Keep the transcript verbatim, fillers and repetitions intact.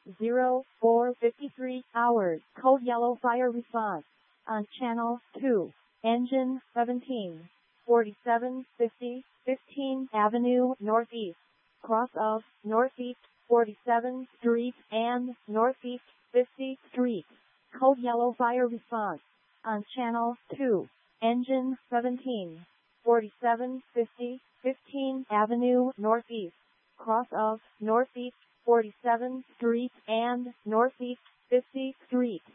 zero four fifty-three hours. Code yellow fire response on channel two. Engine seventeen forty-seven fifty fifteenth Avenue Northeast, cross of Northeast forty-seventh Street and Northeast fiftieth Street. Code yellow fire response on channel two. Engine seventeen forty-seven fifty fifteenth Avenue Northeast, cross of Northeast forty-seventh Street and Northeast fiftieth Street.